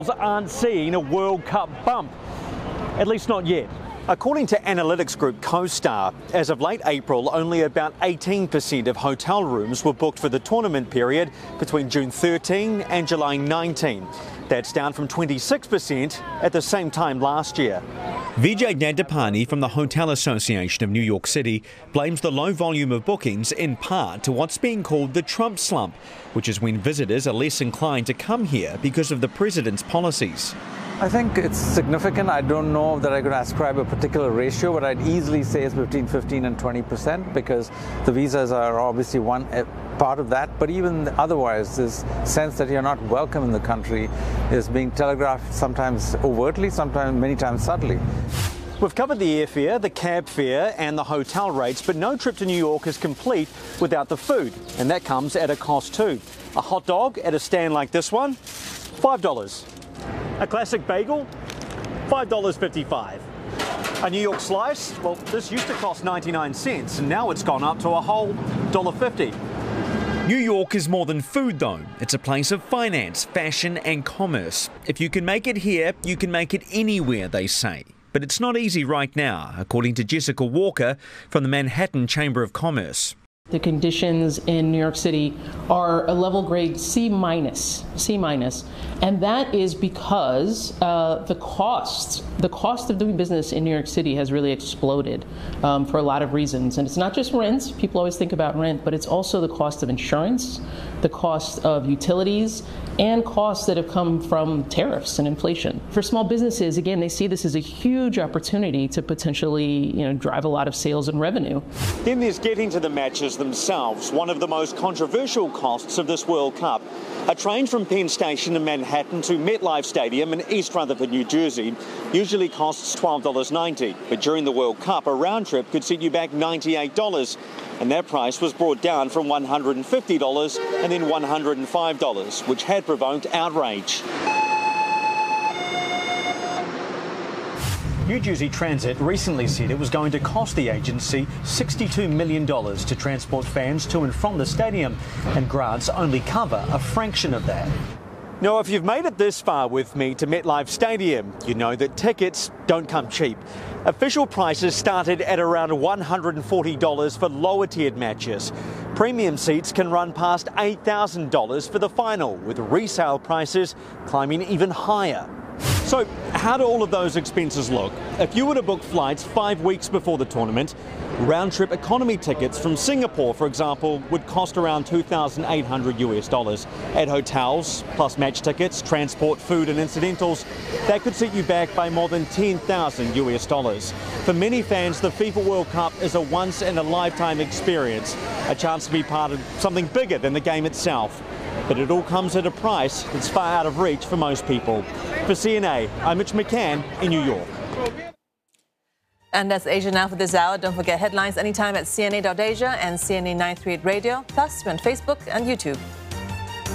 aren't seeing a World Cup bump, at least not yet. According to analytics group CoStar, as of late April, only about 18% of hotel rooms were booked for the tournament period between June 13 and July 19. That's down from 26% at the same time last year. Vijay Nandapani from the Hotel Association of New York City blames the low volume of bookings in part to what's being called the Trump slump, which is when visitors are less inclined to come here because of the president's policies. I think it's significant. I don't know that I could ascribe a particular ratio, but I'd easily say it's between 15 and 20% because the visas are obviously one part of that. But even otherwise, this sense that you're not welcome in the country is being telegraphed sometimes overtly, sometimes many times subtly. We've covered the airfare, the cab fare and the hotel rates, but no trip to New York is complete without the food, and that comes at a cost too. A hot dog at a stand like this one, $5. A classic bagel, $5.55. A New York slice, well, this used to cost 99 cents, and now it's gone up to a whole $1.50. New York is more than food, though. It's a place of finance, fashion and commerce. If you can make it here, you can make it anywhere, they say. But it's not easy right now, according to Jessica Walker from the Manhattan Chamber of Commerce. The conditions in New York City are a level grade C-, and that is because the cost of doing business in New York City has really exploded for a lot of reasons. And it's not just rent. People always think about rent, but it's also the cost of insurance, the cost of utilities, and costs that have come from tariffs and inflation. For small businesses, again, they see this as a huge opportunity to potentially, drive a lot of sales and revenue. Then there's getting to the matches themselves, one of the most controversial costs of this World Cup. A train from Penn Station in Manhattan to MetLife Stadium in East Rutherford, New Jersey, usually costs $12.90. But during the World Cup, a round trip could set you back $98. And that price was brought down from $150 and then $105, which had provoked outrage. New Jersey Transit recently said it was going to cost the agency $62 million to transport fans to and from the stadium, and grants only cover a fraction of that. Now, if you've made it this far with me to MetLife Stadium, you know that tickets don't come cheap. Official prices started at around $140 for lower-tiered matches. Premium seats can run past $8,000 for the final, with resale prices climbing even higher. So, how do all of those expenses look? If you were to book flights 5 weeks before the tournament, round-trip economy tickets from Singapore, for example, would cost around $2,800 At hotels, plus match tickets, transport, food and incidentals, that could set you back by more than $10,000 For many fans, the FIFA World Cup is a once-in-a-lifetime experience, a chance to be part of something bigger than the game itself. But it all comes at a price that's far out of reach for most people. For CNA, I'm Mitch McCann in New York. And that's Asia Now for this hour. Don't forget headlines anytime at CNA.Asia and CNA 938 Radio, plus on Facebook and YouTube.